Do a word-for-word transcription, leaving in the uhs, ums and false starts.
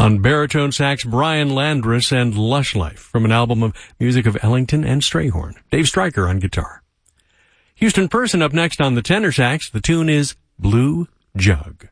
On baritone sax, Brian Landrus and Lush Life from an album of music of Ellington and Strayhorn. Dave Stryker on guitar. Houston Person up next on the tenor sax. The tune is Blue Jug.